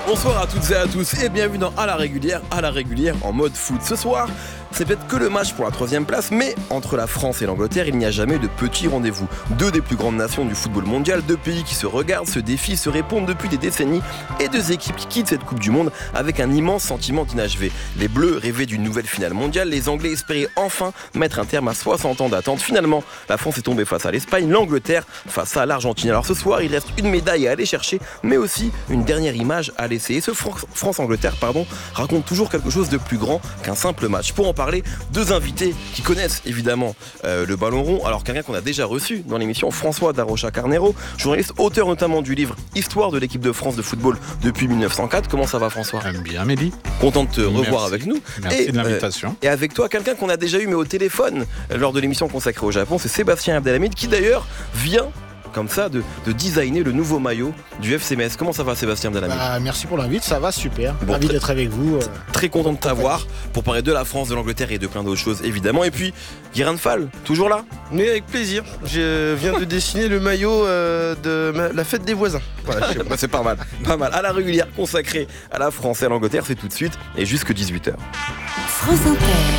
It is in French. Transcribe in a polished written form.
Bonsoir à toutes et à tous et bienvenue dans À la régulière en mode foot. Ce soir, c'est peut-être que le match pour la 3e place, mais entre la France et l'Angleterre, il n'y a jamais eu de petits rendez-vous. Deux des plus grandes nations du football mondial, deux pays qui se regardent, se défient, se répondent depuis des décennies et deux équipes qui quittent cette Coupe du Monde avec un immense sentiment d'inachevé. Les Bleus rêvaient d'une nouvelle finale mondiale, les Anglais espéraient enfin mettre un terme à 60 ans d'attente. Finalement, la France est tombée face à l'Espagne, l'Angleterre face à l'Argentine. Alors ce soir, il reste une médaille à aller chercher, mais aussi une dernière image à laisser. Et ce France-Angleterre raconte toujours quelque chose de plus grand qu'un simple match. Pour en parler, deux invités qui connaissent évidemment le ballon rond. Alors quelqu'un qu'on a déjà reçu dans l'émission, François Darocha-Carnero, journaliste, auteur notamment du livre Histoire de l'équipe de France de football depuis 1904. Comment ça va, François ? Bien, Mehdi. Content de te revoir avec nous. Merci de l'invitation. Et avec toi, quelqu'un qu'on a déjà eu mais au téléphone lors de l'émission consacrée au Japon, c'est Sébastien Abdelhamid qui d'ailleurs vient comme ça de designer le nouveau maillot du FC Metz. Comment ça va, Sébastien Abdelhamid ? Merci pour l'invite, ça va super. Bon, ravi d'être avec vous. Très content de t'avoir pour parler de la France, de l'Angleterre et de plein d'autres choses évidemment. Et puis, Guérin Fall, toujours là ? Mais avec plaisir. Je viens de dessiner le maillot de la fête des voisins. Voilà, c'est pas mal, pas mal. À la régulière consacrée à la France et à l'Angleterre, c'est tout de suite et jusque 18h. France Inter.